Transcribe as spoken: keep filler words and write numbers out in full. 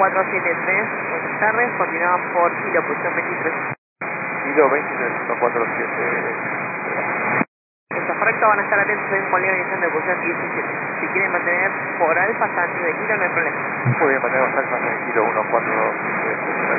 cuatro siete tres, buenas tardes, continuamos por kilo, posición veintitrés. Kilo veintitrés, uno cuatro siete. Eso es correcto, van a estar atentos en cualquier organización de posición diecisiete. Si quieren mantener por alfa hasta antes de kilo, no hay problema. Muy bien, mantenemos alfa en el kilo uno cuatro siete.